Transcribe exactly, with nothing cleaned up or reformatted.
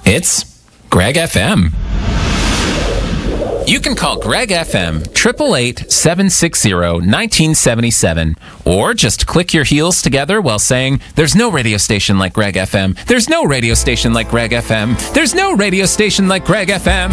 It's Greg F M. You can call Greg F M, eight eight eight, seven six zero, one nine seven seven, or just click your heels together while saying, there's no radio station like Greg F M. There's no radio station like Greg F M. There's no radio station like Greg F M.